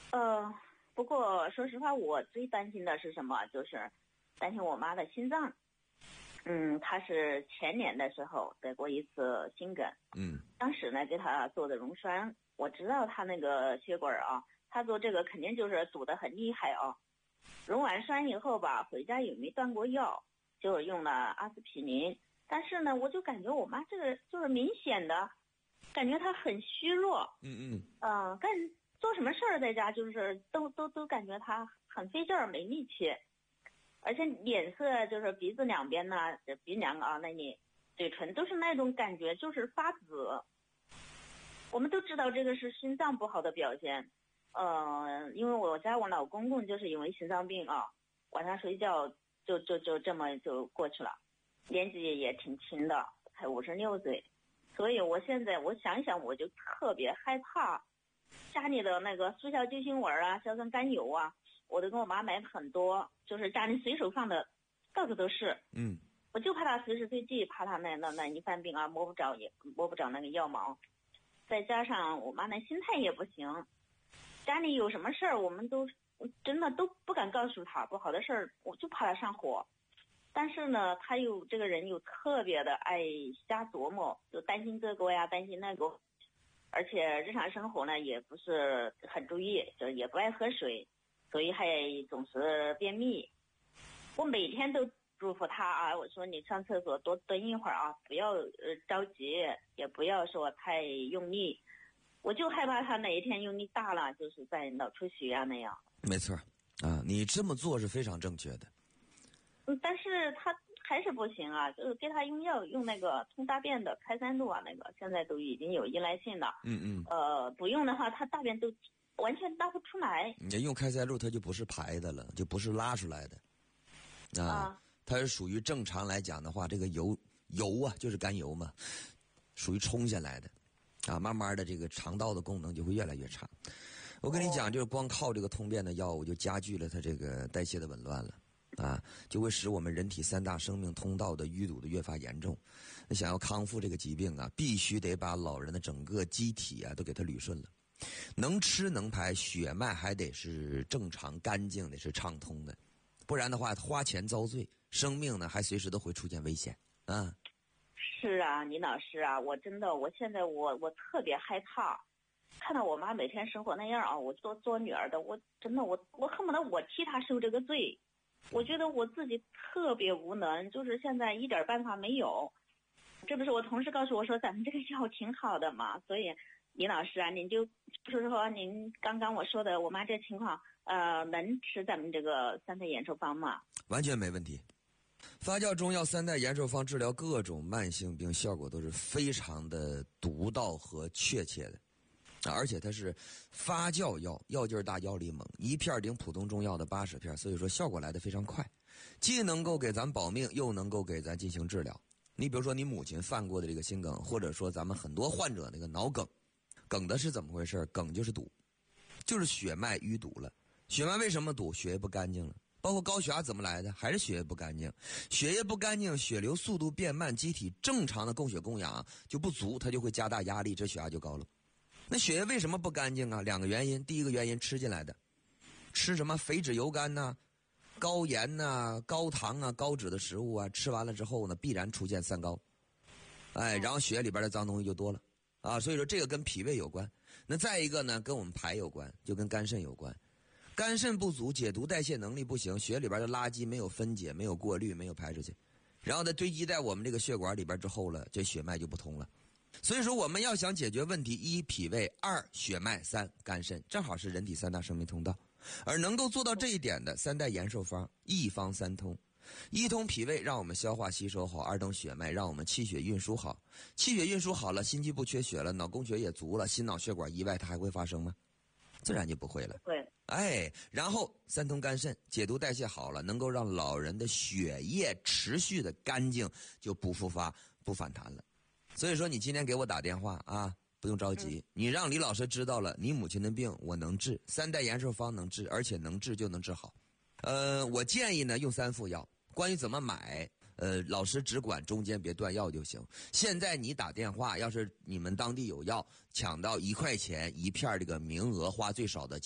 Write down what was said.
呃，不过说实话，我最担心的是什么？就是担心我妈的心脏。她是前年的时候得过一次心梗。当时呢给她做的溶栓，我知道她那个血管啊，她做这个肯定就是堵得很厉害啊。溶完栓以后吧，回家也没断过药，就用了阿司匹林。但是呢，我就感觉我妈这个就是明显的，感觉她很虚弱。做什么事儿在家就是都感觉她很费劲儿，没力气。而且脸色就是鼻子两边呢，鼻梁啊，那里嘴唇都是那种感觉，就是发紫。我们都知道这个是心脏不好的表现。因为我老公公就是因为心脏病啊，晚上睡觉就这么就过去了，年纪也挺轻的，才56岁。所以我现在我想想，我就特别害怕家里的那个速效救心丸啊、硝酸甘油啊，我都跟我妈买很多，就是家里随手放的到处都是。我就怕她随时随地，怕她那一犯病啊，摸不着那个药毛。再加上我妈那心态也不行，家里有什么事儿我们都真的都不敢告诉她，不好的事儿我就怕她上火。但是呢，她这个人又特别的爱瞎琢磨，就担心这个呀，担心那个，而且日常生活呢也不是很注意，就也不爱喝水，所以还总是便秘。我每天都嘱咐她啊，我说你上厕所多蹲一会儿啊，不要着急，也不要说太用力。我就害怕她哪一天用力大了，就是在脑出血啊那样。 没错啊，你这么做是非常正确的。 但是她还是不行啊，就是给她用药，用那个通大便的开塞露啊，那个现在都已经有依赖性了。不用的话，她大便都完全拉不出来。 你用开塞露，它就不是排的了，就不是拉出来的。它是属于正常来讲的话，这个油啊，就是甘油嘛，属于冲下来的啊，慢慢的这个肠道的功能就会越来越差。我跟你讲，就是光靠这个通便的药物就加剧了它这个代谢的紊乱了啊，就会使我们人体3大生命通道的淤堵的越发严重。那想要康复这个疾病啊，必须得把老人的整个机体啊都给它捋顺了，能吃能排，血脉还得是正常干净的，是畅通的，不然的话花钱遭罪，生命呢还随时都会出现危险啊。 是啊，倪老师啊，我现在我特别害怕看到我妈每天生活那样啊，我做女儿的，我真的我恨不得我替她受这个罪。我觉得我自己特别无能，就是现在一点办法没有。这不是我同事告诉我说咱们这个药挺好的嘛，所以倪老师啊，您就说您刚刚我说的我妈这情况，能吃咱们这个3代延寿方吗？ 完全没问题。发酵中药3代延寿方治疗各种慢性病，效果都是非常的独到和确切的。而且它是发酵药，药劲儿大，药力猛，一片顶普通中药的80片，所以说效果来得非常快，既能够给咱保命，又能够给咱进行治疗。你比如说你母亲犯过的这个心梗，或者说咱们很多患者那个脑梗，梗的是怎么回事？梗就是堵，就是血脉淤堵了。血脉为什么堵？血液不干净了。包括高血压怎么来的？还是血液不干净。血液不干净，血流速度变慢，机体正常的供血供氧就不足，它就会加大压力，这血压就高了。那血液为什么不干净啊？2个原因。第一个原因吃进来的，吃什么肥脂油甘呐、高盐呐、高糖啊、高脂的食物啊，吃完了之后呢，必然出现3高，然后血液里边的脏东西就多了啊。所以说这个跟脾胃有关。那再一个呢，跟我们排有关，就跟肝肾有关。肝肾不足，解毒代谢能力不行，血里边的垃圾没有分解，没有过滤，没有排出去，然后它堆积在我们这个血管里边之后了，这血脉就不通了。所以说我们要想解决问题，1脾胃，2血脉，3肝肾，正好是人体3大生命通道。而能够做到这一点的3代延寿方，一方3通。1通脾胃，让我们消化吸收好；2通血脉，让我们气血运输好。气血运输好了，心肌不缺血了，脑供血也足了，心脑血管意外它还会发生吗？自然就不会了。 对。 然后3通肝肾，解毒代谢好了，能够让老人的血液持续的干净，就不复发不反弹了。所以说你今天给我打电话啊，不用着急，你让李老师知道了你母亲的病我能治，3代延寿方能治，而且能治就能治好。我建议呢用3副药，关于怎么买老师只管中间别断药就行。现在你打电话，要是你们当地有药，抢到1块钱1片这个名额，花最少的